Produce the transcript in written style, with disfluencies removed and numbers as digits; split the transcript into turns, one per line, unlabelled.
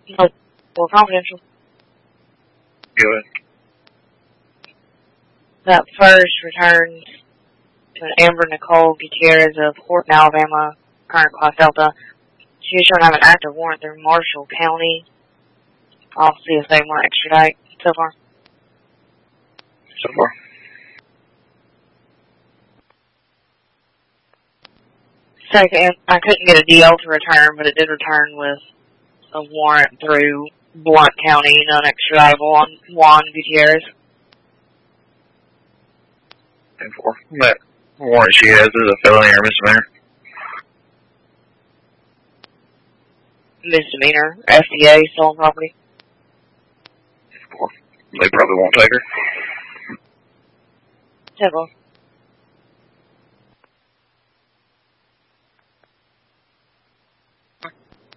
No, more confidential.
Go ahead.
That first returns to an Amber Nicole Gutierrez of Horton, Alabama, current class Delta. She is shown to have an active warrant through Marshall County. I'll see if they want extradite so far.
So far.
Second, I couldn't get a DL to return, but it did return with a warrant through Blount County, non-extraditable on Juan Gutierrez.
10-4. That warrant she has is a felony or misdemeanor.
Misdemeanor, FDA, stolen property.
4. They probably won't take her.
10-4.